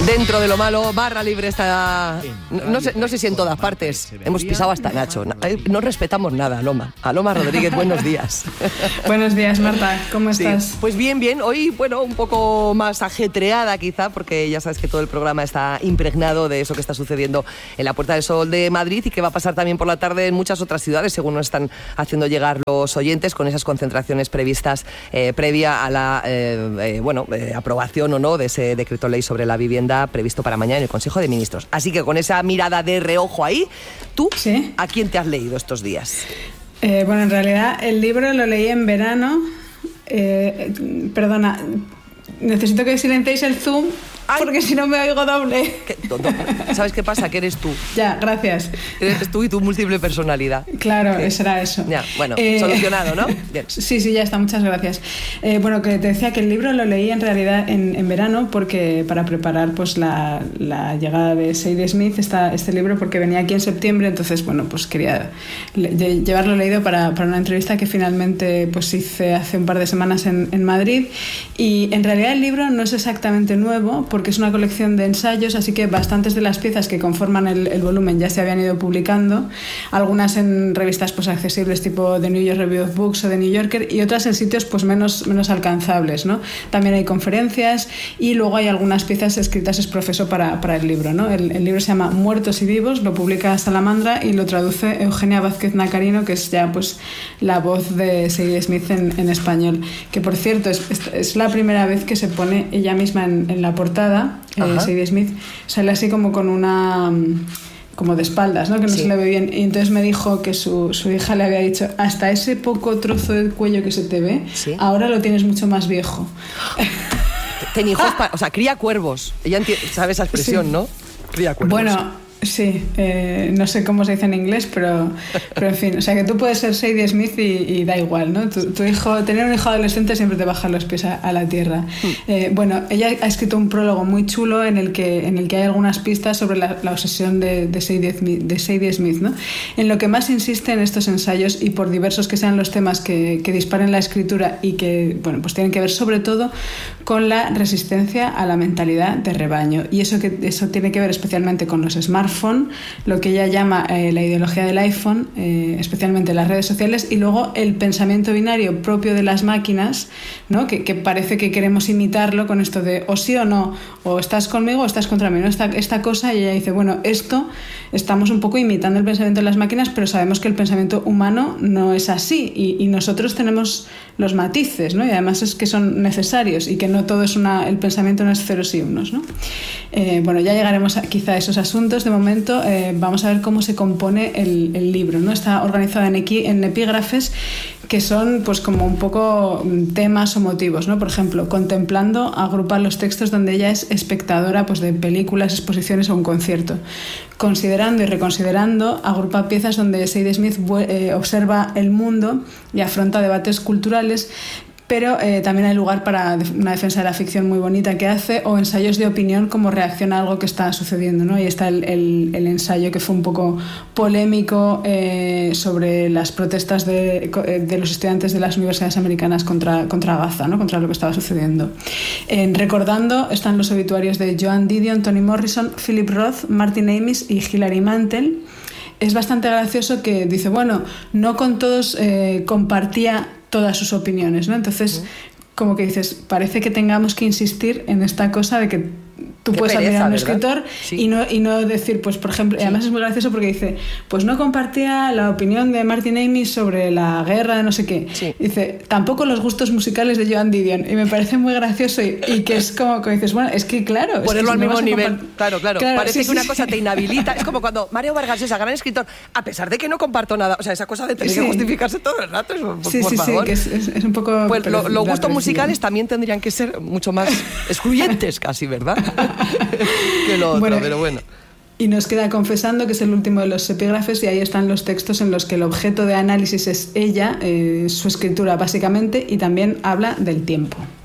Dentro de lo malo, Barra Libre está... No sé si en todas partes. Hemos pisado hasta Nacho. No respetamos nada, Aloma. Aloma Rodríguez, buenos días. Buenos días, Marta. ¿Cómo estás? Sí, pues bien. Hoy, bueno, un poco más ajetreada quizá, porque ya sabes que todo el programa está impregnado de eso que está sucediendo en la Puerta del Sol de Madrid y que va a pasar también por la tarde en muchas otras ciudades, según nos están haciendo llegar los oyentes, con esas concentraciones previstas previa a la aprobación o no de ese decreto ley sobre la vivienda previsto para mañana en el Consejo de Ministros. Así que con esa mirada de reojo ahí, ¿tú ¿Sí? ¿A quién te has leído estos días? Bueno, en realidad el libro lo leí en verano. Perdona, necesito que silenciéis el Zoom. ¡Ay! Porque si no me oigo doble. ¿Sabes qué pasa? Que eres tú. Ya, gracias. Eres tú y tu múltiple personalidad. Claro, será eso. Ya, bueno, solucionado, ¿no? Bien. Sí, ya está, muchas gracias. Bueno, que te decía que el libro lo leí en realidad en verano porque para preparar pues la llegada de Sadie Smith, este libro, porque venía aquí en septiembre, entonces, bueno, pues quería llevarlo leído para una entrevista que finalmente pues hice hace un par de semanas en Madrid. Y en realidad el libro no es exactamente nuevo, porque es una colección de ensayos, así que bastantes de las piezas que conforman el volumen ya se habían ido publicando, algunas en revistas pues accesibles tipo The New York Review of Books o The New Yorker, y otras en sitios pues menos alcanzables, ¿no? También hay conferencias y luego hay algunas piezas escritas ex professo para el libro, ¿no? El libro se llama Muertos y Vivos, lo publica Salamandra y lo traduce Eugenia Vázquez Nacarino, que es ya pues la voz de Sadie Smith en español, que por cierto es la primera vez que se pone ella misma en la portada. Sadie Smith sale así como con una... como de espaldas, ¿no? Que no se le ve bien. Y entonces me dijo que su hija le había dicho: hasta ese poco trozo del cuello que se te ve, ¿sí? Ahora lo tienes mucho más viejo. Ten hijos, o sea, cría cuervos. Ella sabe esa expresión, sí. ¿No? Cría cuervos. Bueno, sí, no sé cómo se dice en inglés, pero en fin, o sea que tú puedes ser Sadie Smith y da igual, ¿no? Tu hijo, tener un hijo adolescente siempre te baja los pies a la tierra. Bueno, ella ha escrito un prólogo muy chulo en el que hay algunas pistas sobre la obsesión de Sadie Smith, ¿no? En lo que más insiste en estos ensayos, y por diversos que sean los temas que disparen la escritura y que, bueno, pues tienen que ver sobre todo con la resistencia a la mentalidad de rebaño, y eso tiene que ver especialmente con los smartphones, lo que ella llama la ideología del iPhone, especialmente las redes sociales, y luego el pensamiento binario propio de las máquinas, ¿no? Que parece que queremos imitarlo con esto de o sí o no, o estás conmigo o estás contra mí, ¿no? Esta cosa, y ella dice, bueno, esto estamos un poco imitando el pensamiento de las máquinas, pero sabemos que el pensamiento humano no es así, y nosotros tenemos los matices, ¿no? Y además es que son necesarios y que no todo es el pensamiento no es ceros y unos, ¿no? Bueno, ya llegaremos quizá a esos asuntos. De momento vamos a ver cómo se compone el libro, ¿no? Está organizado en epígrafes que son pues como un poco temas o motivos, ¿no? Por ejemplo, Contemplando agrupa los textos donde ella es espectadora pues de películas, exposiciones o un concierto. Considerando y reconsiderando agrupa piezas donde Sadie Smith observa el mundo y afronta debates culturales, pero también hay lugar para una defensa de la ficción muy bonita que hace, o ensayos de opinión como reacción a algo que está sucediendo, ¿no? Y está el ensayo que fue un poco polémico sobre las protestas de los estudiantes de las universidades americanas contra Gaza, ¿no? Contra lo que estaba sucediendo. En Recordando están los obituarios de Joan Didion, Toni Morrison, Philip Roth, Martin Amis y Hilary Mantel. Es bastante gracioso que dice, bueno, no con todos compartía todas sus opiniones, ¿no? Entonces, como que dices, parece que tengamos que insistir en esta cosa de que tú puedes admirar a un escritor, sí, y no decir, pues por ejemplo, sí. Además es muy gracioso porque dice, pues no compartía la opinión de Martin Amis sobre la guerra de no sé qué. Sí. Dice, tampoco los gustos musicales de Joan Didion. Y me parece muy gracioso y que es como que dices, bueno, es que claro. Ponerlo es que al mismo nivel. Claro. Parece sí, que una cosa te inhabilita. Es como cuando Mario Vargas Llosa, gran escritor, a pesar de que no comparto nada, o sea, esa cosa de tener que justificarse todo el rato, por favor. Sí, que es un poco... Pues los gustos musicales también tendrían que ser mucho más excluyentes casi, ¿verdad? Que lo otro, pero bueno. Y nos queda Confesando, que es el último de los epígrafes, y ahí están los textos en los que el objeto de análisis es ella, su escritura básicamente, y también habla del tiempo.